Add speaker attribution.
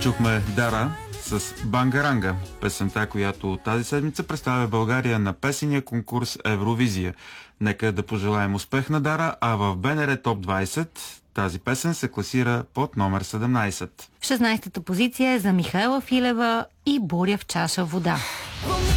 Speaker 1: Чухме Дара с Бангаранга, песента, която тази седмица представя България на песения конкурс Евровизия. Нека да пожелаем успех на Дара, а в БНР Топ 20 тази песен се класира под номер 17.
Speaker 2: 16-та позиция е за Михаела Филева и Буря в чаша вода.